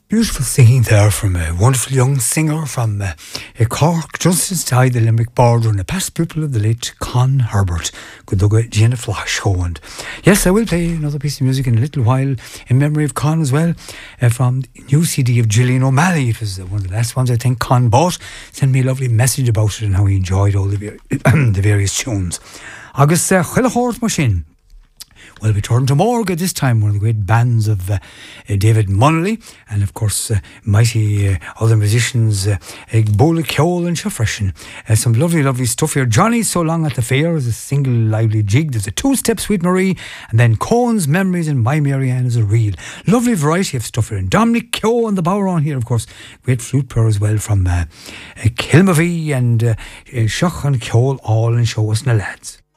Beautiful singing there from a wonderful young singer from Cork, just inside the Limerick border, and a past pupil of the late Con Herbert. Good luck at Gina Flash. And yes, I will play another piece of music in a little while in memory of Con as well, from the new CD of Gillian O'Malley. It was one of the last ones I think Con bought. Sent me a lovely message about it and how he enjoyed all the various tunes. Agus Chilahort Machine. Well, we turn to Morgue this time, one of the great bands of David Munnelly, and of course mighty other musicians, Bola Keol and Shafreshin. Some lovely, lovely stuff here. Johnny So Long at the Fair is a single lively jig. There's a two-step Sweet Marie, and then Cohen's Memories and My Marianne is a reel. Lovely variety of stuff here. And Dominic Keogh on the Bower here, of course. Great flute player as well from Kilmavie and Shach and Keol all in Show Us Na Lads.